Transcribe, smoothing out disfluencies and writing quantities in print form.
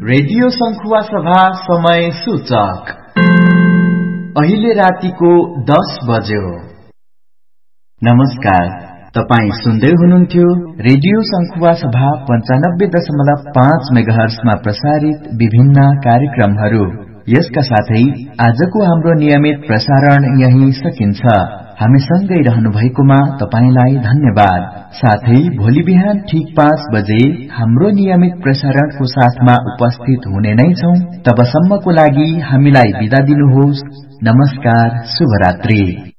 Radio संखुवा सभा समय सूचक अहिले रातिको 10 बज्यो। नमस्कार, तपाई सुन्दै हुनुहुन्थ्यो रेडियो संखुवा सभा 95.5 मेगाहर्ट्जमा प्रसारित विभिन्न कार्यक्रमहरू। यसका साथै आजको हाम्रो नियमित प्रसारण यही सकिन्छ। हामी सँगै रहनु भएकोमा तपाईलाई धन्यवाद। साथै भोलि बिहान ठीक 5 बजे हाम्रो नियमित प्रसारणको साथमा उपस्थित हुने नै छौं। तबसम्मको लागि हामीलाई बिदा दिनुहोस्। नमस्कार, शुभरात्रि।